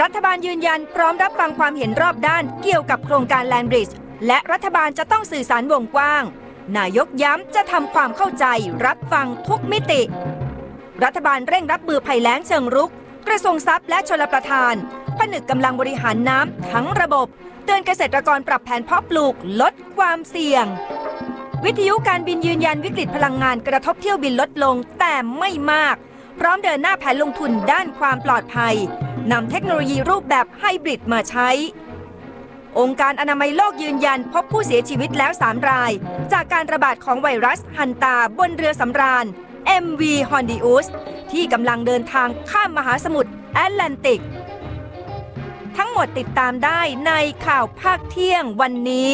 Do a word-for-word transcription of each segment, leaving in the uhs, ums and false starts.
รัฐบาลยืนยันพร้อมรับฟังความเห็นรอบด้านเกี่ยวกับโครงการ Land Bridge และรัฐบาลจะต้องสื่อสารวงกว้างนายกย้ำจะทำความเข้าใจรับฟังทุกมิติรัฐบาลเร่งรับมือภัยแล้งเชิงรุกกระทรวงทรัพย์และชลประทานผนึกกำลังบริหารน้ำทั้งระบบเตือนเกษตรกรปรับแผนเพาะปลูกลดความเสี่ยงวิทยุการบินยืนยันวิกฤตพลังงานกระทบเที่ยวบินลดลงแต่ไม่มากพร้อมเดินหน้าแผนลงทุนด้านความปลอดภัยนำเทคโนโลยีรูปแบบไฮบริดมาใช้องค์การอนามัยโลกยืนยันพบผู้เสียชีวิตแล้วสามรายจากการระบาดของไวรัสฮันตาบนเรือสำราญ เอ็ม วี Hondius ที่กำลังเดินทางข้ามมหาสมุทรแอตแลนติกทั้งหมดติดตามได้ในข่าวภาคเที่ยงวันนี้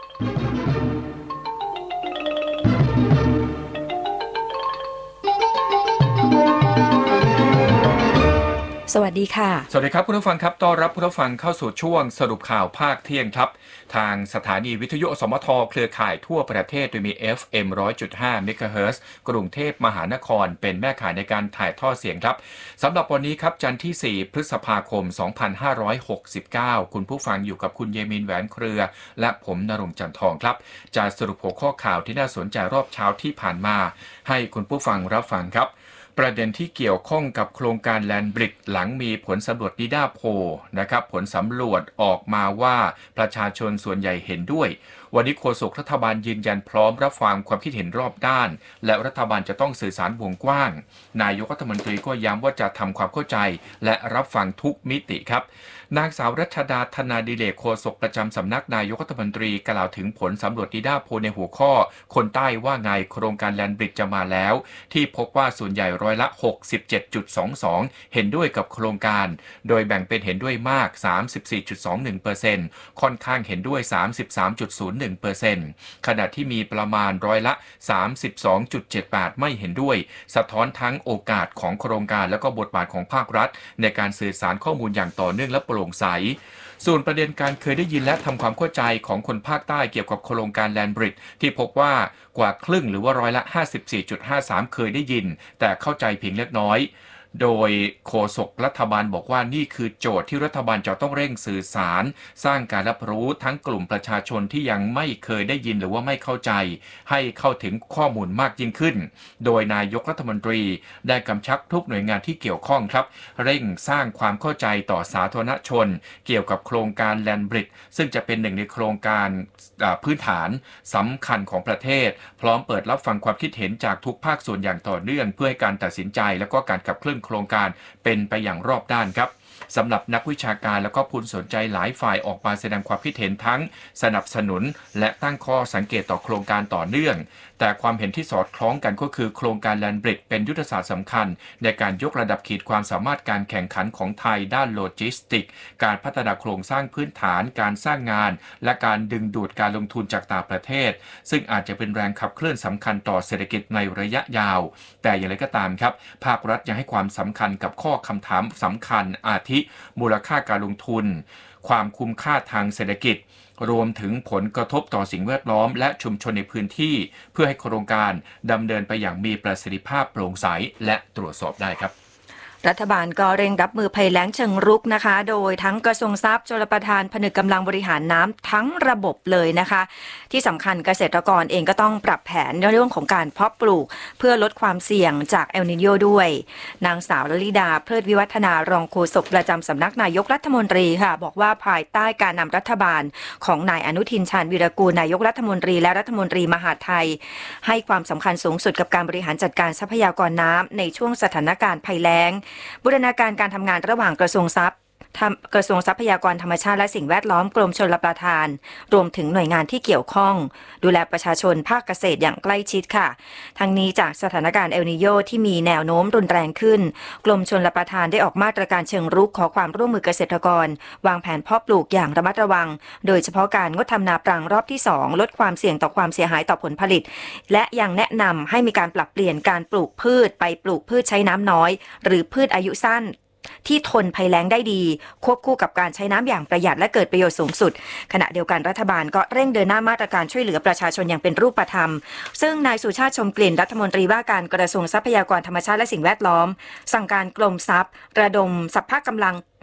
สวัสดีค่ะสวัสดีครับคุณผู้ฟังครับต้อนรับคุณผู้ฟังเข้าสู่ช่วงสรุปข่าวภาคเที่ยงครับทางสถานีวิทยุสมทเครือข่ายทั่วประเทศโดยมี เอฟ เอ็ม หนึ่งร้อยจุดห้า เมกะเฮิรตซ์ กรุงเทพมหานครเป็นแม่ข่ายในการถ่ายทอดเสียงครับสำหรับวันนี้ครับจันทร์ที่สี่พฤษภาคมสองพันห้าร้อยหกสิบเก้าคุณผู้ฟังอยู่กับคุณเยมินแหวนเครือและผมณรงค์จันททองครับจะสรุปหัวข้อข่าวที่น่าสนใจรอบเช้าที่ผ่านมาให้คุณผู้ฟังรับฟังครับประเด็นที่เกี่ยวข้องกับโครงการ Land Bridge หลังมีผลสำรวจนิด้าโพลนะครับผลสำรวจออกมาว่าประชาชนส่วนใหญ่เห็นด้วยวันนี้โฆษกรัฐบาลยืนยันพร้อมรับฟังความคิดเห็นรอบด้านและรัฐบาลจะต้องสื่อสารวงกว้างนายกรัฐมนตรีก็ย้ำว่าจะทำความเข้าใจและรับฟังทุกมิติครับนางสาวรัชดาธนาดิเรกโฆษกประจำสำนักนายกรัฐมนตรีกล่าวถึงผลสำรวจนิด้าโพลในหัวข้อคนใต้ว่าไงโครงการ Land Bridge จะมาแล้วที่พบว่าส่วนใหญ่ร้อยละ หกสิบเจ็ดจุดสองสอง เห็นด้วยกับโครงการโดยแบ่งเป็นเห็นด้วยมาก สามสิบสี่จุดสองหนึ่งเปอร์เซ็นต์ ค่อนข้างเห็นด้วย สามสิบสามจุดศูนย์หนึ่งเปอร์เซ็นต์ ขณะที่มีประมาณร้อยละ สามสิบสองจุดเจ็ดแปด ไม่เห็นด้วยสะท้อนทั้งโอกาสของโครงการและก็บทบาทของภาครัฐในการสื่อสารข้อมูลอย่างต่อเนื่องและโปร่งใสส่วนประเด็นการเคยได้ยินและทำความเข้าใจของคนภาคใต้เกี่ยวกับโครงการ Land Bridge ที่พบว่ากว่าครึ่งหรือว่าร้อยละ ห้าสิบสี่จุดห้าสาม เคยได้ยินแต่เข้าใจเพียงเล็กน้อยโดยโฆษกรัฐบาลบอกว่านี่คือโจทย์ที่รัฐบาลจะต้องเร่งสื่อสารสร้างการรับรู้ทั้งกลุ่มประชาชนที่ยังไม่เคยได้ยินหรือว่าไม่เข้าใจให้เข้าถึงข้อมูลมากยิ่งขึ้นโดยนายกรัฐมนตรีได้กำชับทุกหน่วยงานที่เกี่ยวข้องครับเร่งสร้างความเข้าใจต่อสาธารณชนเกี่ยวกับโครงการ Land Bridge ซึ่งจะเป็นหนึ่งในโครงการพื้นฐานสำคัญของประเทศพร้อมเปิดรับฟังความคิดเห็นจากทุกภาคส่วนอย่างต่อเนื่องเพื่อให้การตัดสินใจและก็การขับเคลื่อนโครงการเป็นไปอย่างรอบด้านครับสำหรับนักวิชาการและก็ผู้สนใจหลายฝ่ายออกมาแสดงความคิดเห็นทั้งสนับสนุนและตั้งข้อสังเกตต่อโครงการต่อเนื่องแต่ความเห็นที่สอดคล้องกันก็คือโครงการ Land Bridge เป็นยุทธศาสตร์สำคัญในการยกระดับขีดความสามารถการแข่งขันของไทยด้านโลจิสติกส์การพัฒนาโครงสร้างพื้นฐานการสร้างงานและการดึงดูดการลงทุนจากต่างประเทศซึ่งอาจจะเป็นแรงขับเคลื่อนสำคัญต่อเศรษฐกิจในระยะยาวแต่อย่างไรก็ตามครับภาครัฐยังให้ความสำคัญกับข้อคำถามสำคัญอาทิมูลค่าการลงทุนความคุ้มค่าทางเศรษฐกิจรวมถึงผลกระทบต่อสิ่งแวดล้อมและชุมชนในพื้นที่เพื่อให้โครงการดำเนินไปอย่างมีประสิทธิภาพโปร่งใสและตรวจสอบได้ครับรัฐบาลก็เร่งรับมือภัยแล้งเชิงรุกนะคะโดยทั้งกระทรวงทรัพย์ชลประทานผนึกกำลังบริหารน้ำทั้งระบบเลยนะคะที่สำคัญเกษตรกรเองก็ต้องปรับแผนในเรื่องของการเพาะปลูกเพื่อลดความเสี่ยงจากเอลนิโญด้วยนางสาวลลิดาเพลิดวิวัฒนารองโฆษกประจำสำนักนายกรัฐมนตรีค่ะบอกว่าภายใต้การนำรัฐบาลของนายอนุทินชาญวีรกูลนายกรัฐมนตรีและรัฐมนตรีมหาดไทยให้ความสำคัญสูงสุดกับการบริหารจัดการทรัพยากรน้ำในช่วงสถานการณ์ภัยแล้งบูรณาการการทำงานระหว่างกระทรวงทรัพย์กระทรวงทรัพยากรธรรมชาติและสิ่งแวดล้อมกรมชลประทานรวมถึงหน่วยงานที่เกี่ยวข้องดูแลประชาชนภาคเกษตรอย่างใกล้ชิดค่ะทั้งนี้จากสถานการณ์เอลนิโญที่มีแนวโน้มรุนแรงขึ้นกรมชลประทานได้ออกมาตรการเชิงรุกขอความร่วมมือเกษตรกรวางแผนเพาะปลูกอย่างระมัดระวังโดยเฉพาะการงดทำนาปรังรอบที่สองลดความเสี่ยงต่อความเสียหายต่อผลผลิตและยังแนะนำให้มีการปรับเปลี่ยนการปลูกพืชไปปลูกพืชใช้น้ำน้อยหรือพืชอายุสั้นที่ทนภัยแล้งได้ดีควบคู่กับการใช้น้ำอย่างประหยัดและเกิดประโยชน์สูงสุดขณะเดียวกันรัฐบาลก็เร่งเดินหน้ามาตรการช่วยเหลือประชาชนอย่างเป็นรูปธรรมซึ่งนายสุชาติชมกลิ่นรัฐมนตรีว่าการกระทรวงทรัพยากรธรรมชาติและสิ่งแวดล้อมสั่งการกรมทรัพย์ระดมสรรพกำลัง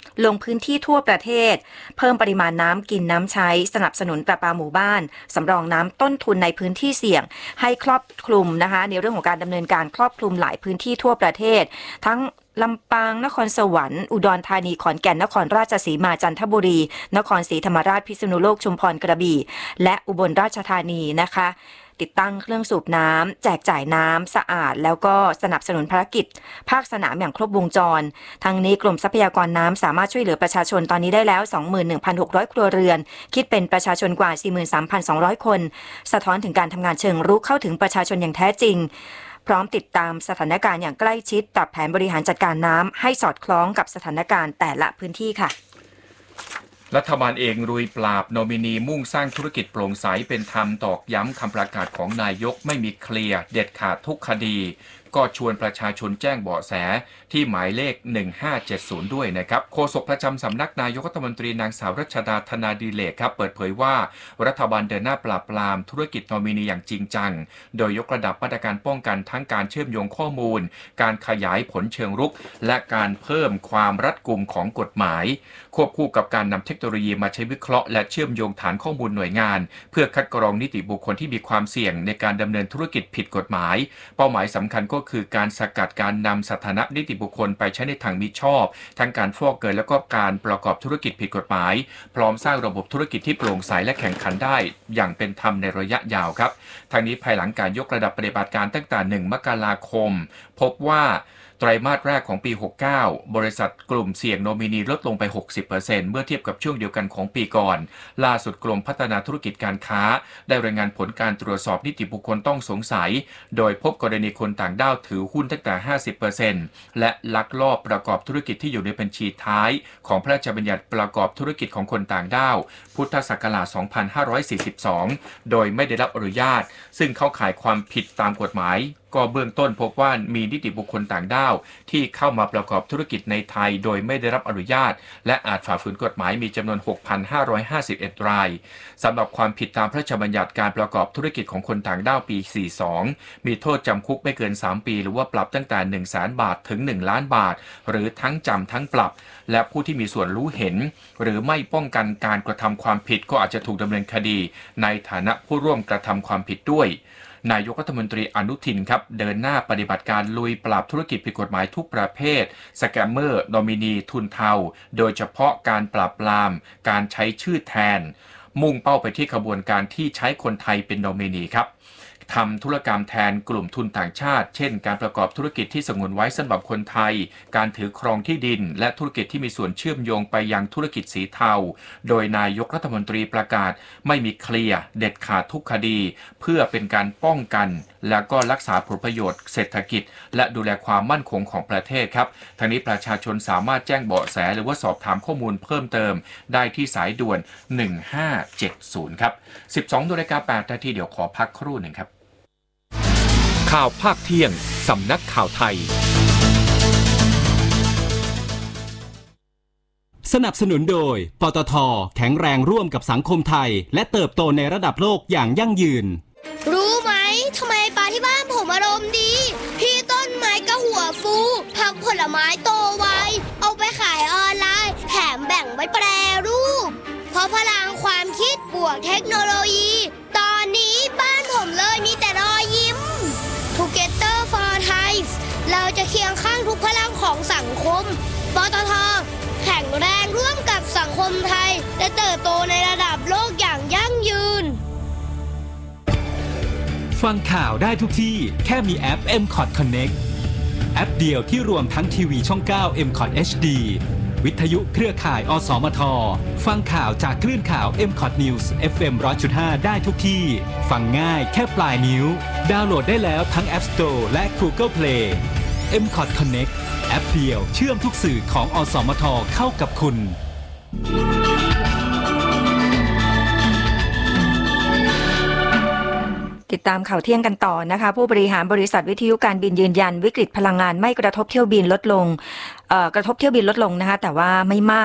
ลงพื้นที่ทั่วประเทศเพิ่มปริมาณน้ำกินน้ำใช้สนับสนุนประปาหมู่บ้านสำรองน้ำต้นทุนในพื้นที่เสี่ยงให้ครอบคลุมนะคะในเรื่องของการดำเนินการครอบคลุมหลายพื้นที่ทั่วประเทศทั้งลำปางนครสวรรค์อุดรธานีขอนแก่นนครราชสีมาจันทบุรีนครศรีธรรมราชพิษณุโลกชุมพรกระบี่และอุบลราชธานีนะคะติดตั้งเครื่องสูบน้ำแจกจ่ายน้ำสะอาดแล้วก็สนับสนุนภารกิจภาคสนามอย่างครบวงจรทั้งนี้กรมทรัพยากรน้ำสามารถช่วยเหลือประชาชนตอนนี้ได้แล้ว สองหมื่นหนึ่งพันหกร้อย ครัวเรือนคิดเป็นประชาชนกว่า สี่หมื่นสามพันสองร้อย คนสะท้อนถึงการทำงานเชิงรุกเข้าถึงประชาชนอย่างแท้จริงพร้อมติดตามสถานการณ์อย่างใกล้ชิดปรับแผนบริหารจัดการน้ำให้สอดคล้องกับสถานการณ์แต่ละพื้นที่ค่ะรัฐบาลเองรุยปราบโนมินีมุ่งสร้างธุรกิจโปร่งใสเป็นธรรมตอกย้ำคำประกาศของนายกไม่มีเคลียร์เด็ดขาดทุกคดีก็ชวนประชาชนแจ้งเบาะแสที่หมายเลขหนึ่งห้าเจ็ดศูนย์ด้วยนะครับโฆษกประจำสำนักนายกรัฐมนตรีนางสาวรัชดาธนาดิเลกครับเปิดเผยว่ารัฐบาลเดินหน้าปราบปรามธุรกิจโนมินีอย่างจริงจังโดยยกระดับมาตรการป้องกันทั้งการเชื่อมโยงข้อมูลการขยายผลเชิงรุกและการเพิ่มความรัดกุมของกฎหมายควบคู่กับการนำเทคโนโลยีมาใช้วิเคราะห์และเชื่อมโยงฐานข้อมูลหน่วยงานเพื่อคัดกรองนิติบุคคลที่มีความเสี่ยงในการดำเนินธุรกิจผิดกฎหมายเป้าหมายสำคัญก็คือการสกัดการนำสถานะนิติบุคคลไปใช้ในทางมิชอบทั้งการฟอกเงินและก็การประกอบธุรกิจผิดกฎหมายพร้อมสร้างระบบธุรกิจที่โปร่งใสและแข่งขันได้อย่างเป็นธรรมในระยะยาวครับทางนี้ภายหลังการยกระดับปฏิบัติการตั้งแต่หนึ่งมกราคมพบว่าไตรมาสแรกของปีหกสิบเก้าบริษัทกลุ่มเสี่ยงโนมินีลดลงไป หกสิบเปอร์เซ็นต์ เมื่อเทียบกับช่วงเดียวกันของปีก่อนล่าสุดกรมพัฒนาธุรกิจการค้าได้รายงานผลการตรวจสอบนิติบุคคลต้องสงสัยโดยพบกรณีคนต่างด้าวถือหุ้นตั้งแต่ ห้าสิบเปอร์เซ็นต์ และลักลอบประกอบธุรกิจที่อยู่ในบัญชีท้ายของพระราชบัญญัติประกอบธุรกิจของคนต่างด้าวพุทธศักราช สองพันห้าร้อยสี่สิบสอง โดยไม่ได้รับอนุญาตซึ่งเข้าข่ายความผิดตามกฎหมายก็เบื้องต้นพบว่ามีนิติบุคคลต่างด้าวที่เข้ามาประกอบธุรกิจในไทยโดยไม่ได้รับอนุญาตและอาจฝ่าฝืนกฎหมายมีจำนวน หกพันห้าร้อยห้าสิบเอ็ด รายสำหรับความผิดตามพระราชบัญญัติการประกอบธุรกิจของคนต่างด้าวปี สี่สิบสอง มีโทษจำคุกไม่เกิน สามปีหรือว่าปรับตั้งแต่ หนึ่งแสน บาทถึง หนึ่งล้านบาทหรือทั้งจำทั้งปรับและผู้ที่มีส่วนรู้เห็นหรือไม่ป้องกันการกระทำความผิดก็อาจจะถูกดำเนินคดีในฐานะผู้ร่วมกระทำความผิดด้วยนายกรัฐมนตรีอนุทินครับเดินหน้าปฏิบัติการลุยปราบธุรกิจผิดกฎหมายทุกประเภทสแกมเมอร์โนมินีทุนเทาโดยเฉพาะการปราบปรามการใช้ชื่อแทนมุ่งเป้าไปที่ขบวนการที่ใช้คนไทยเป็นโนมินีครับทำธุรกรรมแทนกลุ่มทุนต่างชาติเช่นการประกอบธุรกิจที่สงวนไว้สำหรับคนไทยการถือครองที่ดินและธุรกิจที่มีส่วนเชื่อมโยงไปยังธุรกิจสีเทาโดยนายกรัฐมนตรีประกาศไม่มีเคลียร์เด็ดขาดทุกคดีเพื่อเป็นการป้องกันและก็รักษาผลประโยชน์เศรษฐกิจและดูแลความมั่นคงของประเทศครับทางนี้ประชาชนสามารถแจ้งเบาะแสหรือว่าสอบถามข้อมูลเพิ่มเติมได้ที่สายด่วนหนึ่งห้าเจ็ดศูนย์ครับ สิบสองนาฬิกาแปดนาทีเดี๋ยวขอพักครู่หนึ่งครับข่าวภาคเที่ยงสำนักข่าวไทยสนับสนุนโดยปตท.แข็งแรงร่วมกับสังคมไทยและเติบโตในระดับโลกอย่างยั่งยืนรู้ไหมทำไมปลาที่บ้านผมอารมณ์ดีพี่ต้นไม้ก็หัวฟูผักผลไม้โตไวเอาไปขายออนไลน์แถมแบ่งไว้แปรรูปเพราะพลังความคิดบวกเทคโนโลยีตอนนี้บ้านผมเลยมีแต่รอยยิ้ม Together for Thai เราจะเคียงข้างทุกพลังของสังคมปตท.แข็งแรงร่วมกับสังคมไทยและเติบโตในระดับโลกอย่างยั่งยืนฟังข่าวได้ทุกที่แค่มีแอป เอ็ม คอท Connect แอปเดียวที่รวมทั้งทีวีช่อง เก้า เอ็ม คอท เอช ดี วิทยุเครือข่ายอสมทฟังข่าวจากคลื่นข่าว เอ็ม คอท News เอฟ เอ็ม หนึ่งร้อยจุดห้า ได้ทุกที่ฟังง่ายแค่ปลายนิ้วดาวน์โหลดได้แล้วทั้ง App Store และ Google Play เอ็ม คอท Connect แอปเดียวเชื่อมทุกสื่อของอสมทเข้ากับคุณติดตามข่าวเที่ยงกันต่อนะคะผู้บริหารบริษัทวิทยุการบินยืนยันวิกฤตพลังงานไม่กระทบเที่ยวบินลดลงเอ่อกระทบเที่ยวบินลดลงนะคะแต่ว่าไม่มาก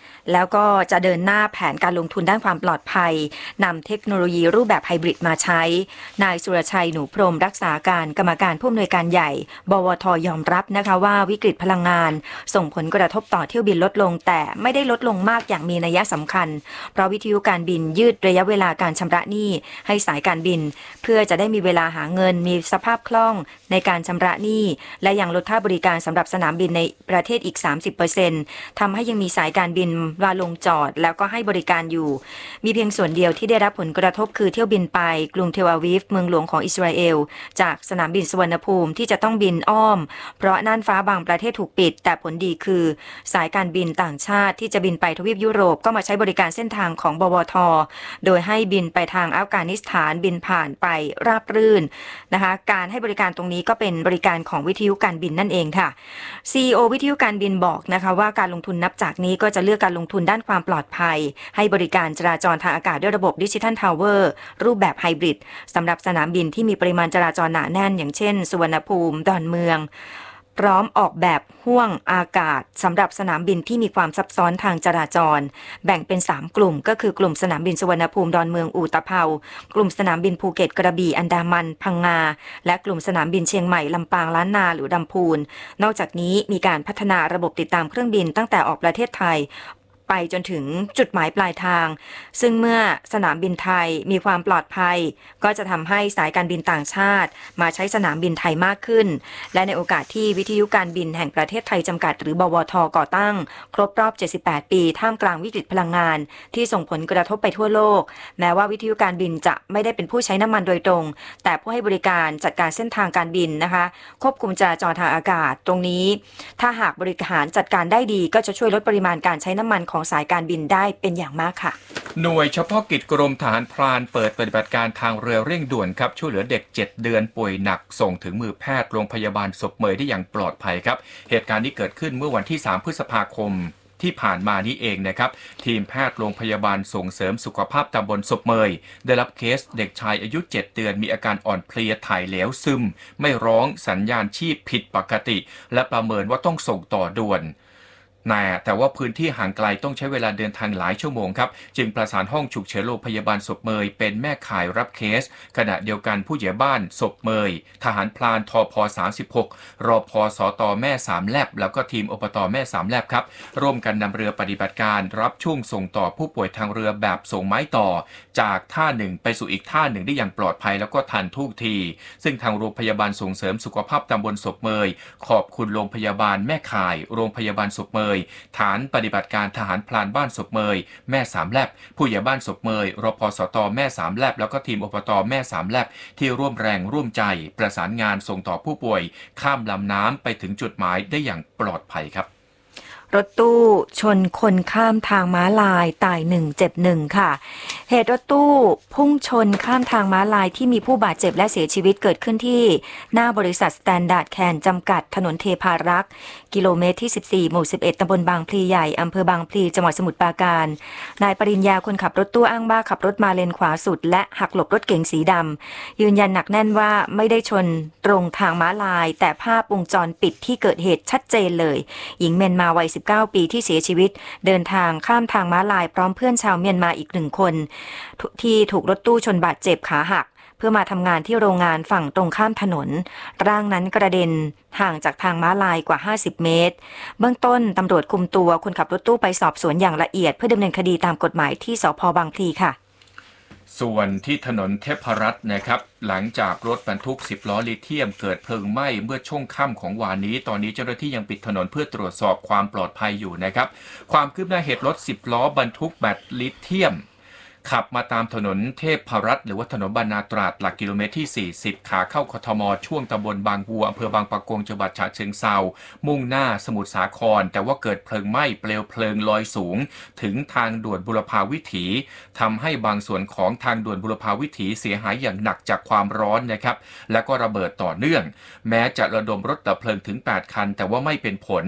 แล้วก็จะเดินหน้าแผนการลงทุนด้านความปลอดภัยนำเทคโนโลยีรูปแบบไฮบริดมาใช้นายสุรชัยหนูพรหมรักษาการกรรมการผู้อำนวยการใหญ่บวท.ยอมรับนะคะว่าวิกฤตพลังงานส่งผลกระทบต่อเที่ยวบินลดลงแต่ไม่ได้ลดลงมากอย่างมีนัยสำคัญเพราะวิทยุการบินยืดระยะเวลาการชำระหนี้ให้สายการบินเพื่อจะได้มีเวลาหาเงินมีสภาพคล่องในการชำระหนี้และยังลดค่าบริการสำหรับสนามบินในประเทศอีก สามสิบเปอร์เซ็นต์ ทำให้ยังมีสายการบินวาลงจอดแล้วก็ให้บริการอยู่มีเพียงส่วนเดียวที่ได้รับผลกระทบคือเที่ยวบินไปกรุงเทลอาวีฟเมืองหลวงของอิสราเอลจากสนามบินสุวรรณภูมิที่จะต้องบินอ้อมเพราะน่านฟ้าบางประเทศถูกปิดแต่ผลดีคือสายการบินต่างชาติที่จะบินไปทวีปยุโรปก็มาใช้บริการเส้นทางของบวท.โดยให้บินไปทางอัฟกานิสถานบินผ่านไปราบรื่นนะคะการให้บริการตรงนี้ก็เป็นบริการของวิทยุการบินนั่นเองค่ะ ซี อี โอ วิทยุการบินบอกนะคะว่าการลงทุนนับจากนี้ก็จะเลือกการลงทุนด้านความปลอดภัยให้บริการจราจรทางอากาศด้วยระบบดิจิทัลทาวเวอร์รูปแบบไฮบริดสำหรับสนามบินที่มีปริมาณจราจรหนาแน่นอย่างเช่นสุวรรณภูมิดอนเมืองพร้อมออกแบบห่วงอากาศสำหรับสนามบินที่มีความซับซ้อนทางจราจรแบ่งเป็นสามกลุ่มก็คือกลุ่มสนามบินสุวรรณภูมิดอนเมืองอู่ตะเภากลุ่มสนามบินภูเก็ตกระบี่อันดามันพังงาและกลุ่มสนามบินเชียงใหม่ลำปางล้านนาหรือลำพูนนอกจากนี้มีการพัฒนาระบบติดตามเครื่องบินตั้งแต่ออกประเทศไทยไปจนถึงจุดหมายปลายทางซึ่งเมื่อสนามบินไทยมีความปลอดภัยก็จะทำให้สายการบินต่างชาติมาใช้สนามบินไทยมากขึ้นและในโอกาสที่วิทยุการบินแห่งประเทศไทยจำกัดหรือบวท.ก่อตั้งครบรอบเจ็ดสิบแปดปีท่ามกลางวิกฤตพลังงานที่ส่งผลกระทบไปทั่วโลกแม้ว่าวิทยุการบินจะไม่ได้เป็นผู้ใช้น้ำมันโดยตรงแต่ผู้ให้บริการจัดการเส้นทางการบินนะคะควบคุมจราจรทางอากาศตรงนี้ถ้าหากบริหารจัดการได้ดีก็จะช่วยลดปริมาณการใช้น้ำมันของสายการบินได้เป็นอย่างมากค่ะหน่วยเฉพาะกิจกรมทหารพรานเปิดปฏิบัติการทางเรือเร่งด่วนครับช่วยเหลือเด็กเจ็ดเดือนป่วยหนักส่งถึงมือแพทย์โรงพยาบาลศพเมยได้อย่างปลอดภัยครับเหตุการณ์นี้เกิดขึ้นเมื่อวันที่สามพฤษภาคมที่ผ่านมานี้เองนะครับทีมแพทย์โรงพยาบาลส่งเสริมสุขภาพตำบลศพเมยได้รับเคสเด็กชายอายุเจ็ดเดือนมีอาการอ่อนเพลียถ่ายเหลวซึมไม่ร้องสัญญาณชีพผิดปกติและประเมินว่าต้องส่งต่อด่วนแต่ว่าพื้นที่ห่างไกลต้องใช้เวลาเดินทางหลายชั่วโมงครับจึงประสานห้องฉุกเฉินโรงพยาบาลศพเมยเป็นแม่ข่ายรับเคสขณะเดียวกันผู้ใหญ่บ้านศพเมยทหารพรานทพสามสิบหกรพสตแม่สามแลบแล้วก็ทีมอบตแม่สามแลบครับร่วมกันนำเรือปฏิบัติการรับช่วงส่งต่อผู้ป่วยทางเรือแบบส่งไม้ต่อจากท่าหนึ่งไปสู่อีกท่าหนึ่งได้อย่างปลอดภัยแล้วก็ทันท่วงทีซึ่งทางโรงพยาบาลส่งเสริมสุขภาพตำบลศพเมยขอบคุณโรงพยาบาลแม่ข่ายโรงพยาบาลศพเมยฐานปฏิบัติการทหารพรานบ้านศพเมยแม่สามแลบผู้ใหญ่บ้านศพเมยรพสตแม่สามแลบแล้วก็ทีมอบตแม่สามแลบที่ร่วมแรงร่วมใจประสานงานส่งต่อผู้ป่วยข้ามลำน้ำไปถึงจุดหมายได้อย่างปลอดภัยครับรถตู้ชนคนข้ามทางม้าลายตายหนึ่งเจ็บหนึ่งค่ะเหตุรถตู้พุ่งชนข้ามทางม้าลายที่มีผู้บาดเจ็บและเสียชีวิตเกิดขึ้นที่หน้าบริษัทสแตนดาร์ดแคนจำกัดถนนเทพารักษ์กิโลเมตรที่สิบสี่หมู่สิบเอ็ดตำบลบางพลีใหญ่อำเภอบางพลีจังหวัดสมุทรปราการนายปริญญาคนขับรถตู้อ้างว่าขับรถมาเลนขวาสุดและหักหลบรถเก๋งสีดำยืนยันหนักแน่นว่าไม่ได้ชนตรงทางม้าลายแต่ภาพวงจรปิดที่เกิดเหตุชัดเจนเลยหญิงเมียนมาวัยสิบเก้าปีที่เสียชีวิตเดินทางข้ามทางม้าลายพร้อมเพื่อนชาวเมียนมาอีกหนึ่งคนที่ถูกรถตู้ชนบาดเจ็บขาหักเพื่อมาทำงานที่โรงงานฝั่งตรงข้ามถนนร่างนั้นกระเด็นห่างจากทางม้าลายกว่าห้าสิบเมตรเบื้องต้นตำรวจคุมตัวคนขับรถตู้ไปสอบสวนอย่างละเอียดเพื่อดำเนินคดีตามกฎหมายที่สภ.บางพลีค่ะส่วนที่ถนนเทพรัตน์นะครับหลังจากรถบรรทุกสิบล้อลิเธียมเกิดเพลิงไหม้เมื่อช่วงค่ำของวานนี้ตอนนี้เจ้าหน้าที่ยังปิดถนนเพื่อตรวจสอบความปลอดภัยอยู่นะครับความคืบหน้าเหตุรถสิบล้อบรรทุกแบตลิเธียมขับมาตามถนนเทพรัตน์หรือว่าถนนบรรณาตราดหลักกิโลเมตรที่สี่สิบขาเข้ากทมช่วงตำบลบางวัวอำเภอบางปะกงจังหวัดฉะเชิงเทรามุ่งหน้าสมุทรสาครแต่ว่าเกิดเพลิงไหม้เปลวเพลิงลอยสูงถึงทางด่วนบุรพาวิถีทำให้บางส่วนของทางด่วนบุรพาวิถีเสียหายอย่างหนักจากความร้อนนะครับและก็ระเบิดต่อเนื่องแม้จะระดมรถดับเพลิงถึงแปดคันแต่ว่าไม่เป็นผล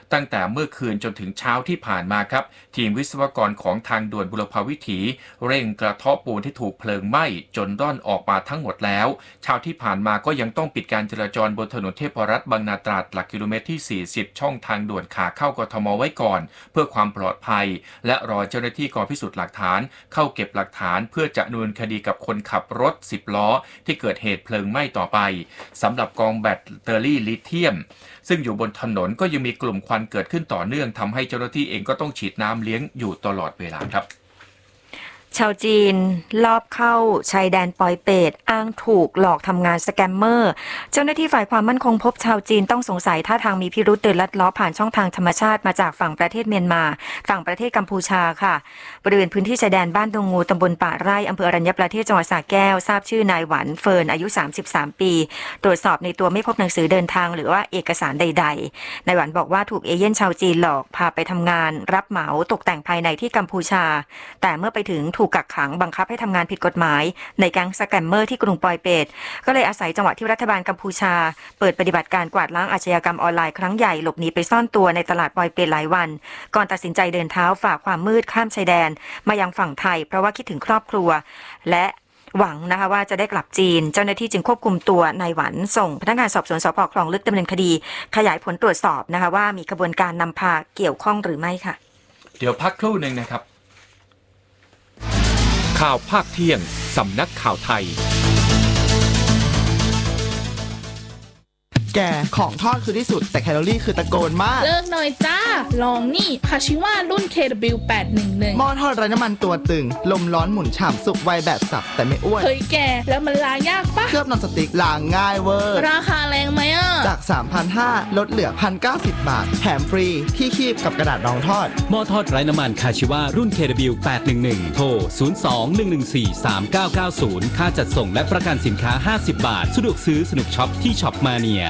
ตั้งแต่เมื่อคืนจนถึงเช้าที่ผ่านมาครับทีมวิศวกรของทางด่วนบุรพวิถีเร่งกระเทาะปูนที่ถูกเพลิงไหม้จนร่อนออกมาทั้งหมดแล้วเช้าที่ผ่านมาก็ยังต้องปิดการจราจรบนถนนเทพรัตน์บางนาตราดหลักกิโลเมตรที่สี่สิบช่องทางด่วนขาเข้ากทมไว้ก่อนเพื่อความปลอดภัยและรอเจ้าหน้าที่กองพิสูจน์หลักฐานเข้าเก็บหลักฐานเพื่อจะดำเนินคดีกับคนขับรถสิบล้อที่เกิดเหตุเพลิงไหม้ต่อไปสำหรับกองแบตเตอรี่ลิเธียมซึ่งอยู่บนถนนก็ยังมีกลุ่มควันเกิดขึ้นต่อเนื่องทำให้เจ้าหน้าที่เองก็ต้องฉีดน้ำเลี้ยงอยู่ตลอดเวลาครับชาวจีนลอบเข้าชายแดนปอยเปตอ้างถูกหลอกทำงานสแกมเมอร์เจ้าหน้าที่ฝ่ายความมั่นคงพบชาวจีนต้องสงสัยท่าทางมีพิรุธเดินลัดล้อผ่านช่องทางธรรมชาติมาจากฝั่งประเทศเมียนมาฝั่งประเทศกัมพูชาค่ะบริเวณพื้นที่ชายแดนบ้านดงงูตำบลป่าไร่อำเภออรัญญประเทศจังหวัดสระแก้วทราบชื่อนายหวันเฟิร์นอายุสามสิบสามปีตรวจสอบในตัวไม่พบหนังสือเดินทางหรือว่าเอกสารใดๆนายหวันบอกว่าถูกเอเย่นชาวจีนหลอกพาไปทำงานรับเหมาตกแต่งภายในที่กัมพูชาแต่เมื่อไปถึงถูกกักขังบังคับให้ทำงานผิดกฎหมายในแก๊งสแกมเมอร์ที่กรุงปอยเปตก็เลยอาศัยจังหวะที่รัฐบาลกัมพูชาเปิดปฏิบัติการกวาดล้างอาชญากรรมออนไลน์ครั้งใหญ่หลบหนีไปซ่อนตัวในตลาดปอยเปตหลายวันก่อนตัดสินใจเดินเท้าฝ่าความมืดข้ามชายแดนมายังฝั่งไทยเพราะว่าคิดถึงครอบครัวและหวังนะคะว่าจะได้กลับจีนเจ้าหน้าที่จึงควบคุมตัวนายหวันส่งพนักงานสอบสวนสภ.คลองลึกดำเนินคดีขยายผลตรวจสอบนะคะว่ามีกระบวนการนำพาเกี่ยวข้องหรือไม่ค่ะเดี๋ยวพักครู่นึงนะครับข่าวภาคเที่ยงสำนักข่าวไทยแกของทอดคือที่สุดแต่แคลอรี่คือตะโกนมากเลิกหน่อยจ้าลองนี่คาชิว่ารุ่น เค ดับเบิลยู แปดหนึ่งหนึ่งหม้อทอดไร้น้ำมันตัวตึงลมร้อนหมุนฉ่ำสุกไวแบบสับแต่ไม่อ้วนเฮ้ยแกแล้วมันล้างยากปะเคลือบนอนสติ๊กล้างง่ายเวอร์ราคาแรงไหมอ่ะจาก สามพันห้าร้อย ลดเหลือ หนึ่งพันเก้าสิบ บาทแถมฟรีที่คีบกับกระดาษรองทอดหม้อทอดไร้น้ำมันคาชิว่ารุ่น เค ดับเบิลยู แปดหนึ่งหนึ่ง โทรศูนย์ สอง หนึ่ง หนึ่ง สี่ สาม เก้า เก้า ศูนย์ค่าจัดส่งและประกันสินค้าห้าสิบบาทสะดวกซื้อสนุกช็อปที่ช็อปมาเนีย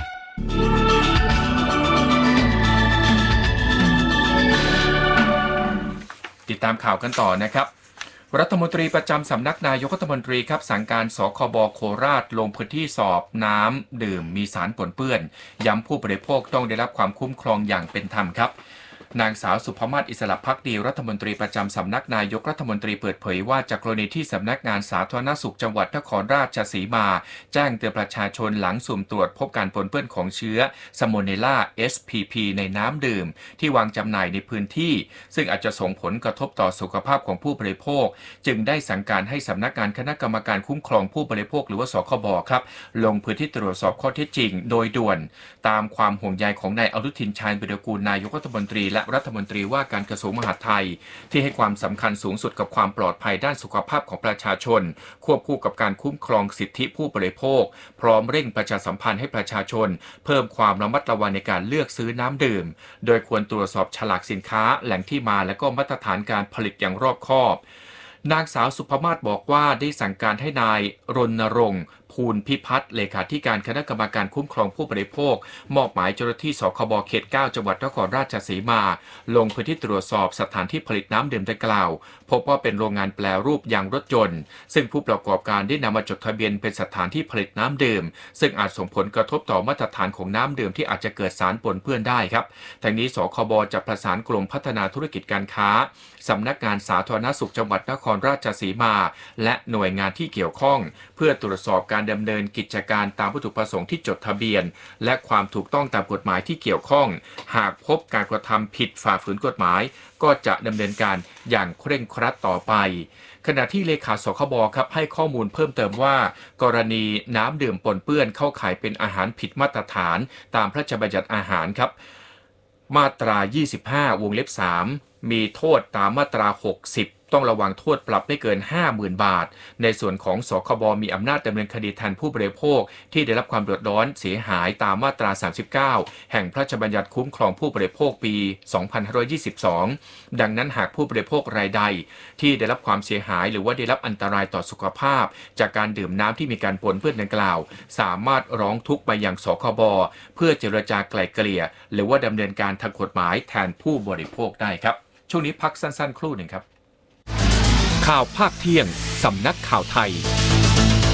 ติดตามข่าวกันต่อนะครับรัฐมนตรีประจำสำนักนายกรัฐมนตรีครับสั่งการสคบโคราชลงพื้นที่สอบน้ำดื่มมีสารปนเปื้อนย้ำผู้บริโภคต้องได้รับความคุ้มครองอย่างเป็นธรรมครับนางสาวสุภมาศอิสระภักดีรัฐมนตรีประจำสำนักนายกรัฐมนตรีเปิดเผยว่าจากกรณีที่สำนักงานสาธารณสุขจังหวัดนครราชสีมาแจ้งเตือนประชาชนหลังสุ่มตรวจพบการปนเปื้อนของเชื้อซาโมเนลลา เอส พี พี ในน้ำดื่มที่วางจำหน่ายในพื้นที่ซึ่งอาจจะส่งผลกระทบต่อสุขภาพของผู้บริโภคจึงได้สั่งการให้สำนักงานคณะกรรมการคุ้มครองผู้บริโภคหรือว่าสคบครับลงพื้นที่ตรวจสอบข้อเท็จจริงโดยด่วนตามความห่วงใยของนายอนุทินชาญวิรากูลนายกรัฐมนตรีและรัฐมนตรีว่าการกระทรวงมหาดไทยที่ให้ความสำคัญสูงสุดกับความปลอดภัยด้านสุขภาพของประชาชนควบคู่กับการคุ้มครองสิทธิผู้บริโภคพร้อมเร่งประชาสัมพันธ์ให้ประชาชนเพิ่มความระมัดระวังในการเลือกซื้อน้ำดื่มโดยควรตรวจสอบฉลากสินค้าแหล่งที่มาและก็มาตรฐานการผลิตอย่างรอบคอบนางสาวสุภมาศบอกว่าได้สั่งการให้นายรณรงค์ภูลพิพัฒน์เลขาธิการคณะกรรมการคุ้มครองผู้บริโภคมอบหมายเจ้าหน้าที่สคบเขตเก้าจังหวัดนครราชสีมาลงพื้นที่ตรวจสอบสถานที่ผลิตน้ำดื่มดังกล่าวพบว่าเป็นโรงงานแปรรูปยางรถยนต์ซึ่งผู้ประกอบการได้นำมาจดทะเบียนเป็นสถานที่ผลิตน้ำดื่มซึ่งอาจส่งผลกระทบต่อมาตรฐานของน้ำดื่มที่อาจจะเกิดสารปนเปื้อนได้ครับทั้งนี้สคบจะประสานกรมพัฒนาธุรกิจการค้าสำนักงานสาธารณสุขจังหวัดนครราชสีมาและหน่วยงานที่เกี่ยวข้องเพื่อตรวจสอบการดำเนินกิจการตามวัตถุประสงค์ที่จดทะเบียนและความถูกต้องตามกฎหมายที่เกี่ยวข้องหากพบการกระทำผิดฝ่าฝืนกฎหมายก็จะดำเนินการอย่างเคร่งครัดต่อไปขณะที่เลขาสคบครับให้ข้อมูลเพิ่มเติมว่ากรณีน้ำดื่มปนเปื้อนเข้าข่ายเป็นอาหารผิดมาตรฐานตามพระราชบัญญัติอาหารครับมาตรายี่สิบห้าวงเล็บสามมีโทษตามมาตราหกสิบต้องระวังโทษปรับไม่เกิน ห้าหมื่น บาทในส่วนของสคบมีอำนาจดำเนินคดีแทนผู้บริโภคที่ได้รับความเดือดร้อนเสียหายตามมาตราสามสิบเก้าแห่งพระราชบัญญัติคุ้มครองผู้บริโภคปีสองพันห้าร้อยยี่สิบสองดังนั้นหากผู้บริโภครายใดที่ได้รับความเสียหายหรือว่าได้รับอันตรายต่อสุขภาพจากการดื่มน้ำที่มีการปนเปื้อนดังกล่าวสามารถร้องทุกข์ไปยังสคบเพื่อเจรจาไกล่เกลี่ยหรือว่าดำเนินการทางกฎหมายแทนผู้บริโภคได้ครับช่วงนี้พักสั้นๆครู่หนึ่งครับข่าวภาคเที่ยงสำนักข่าวไทย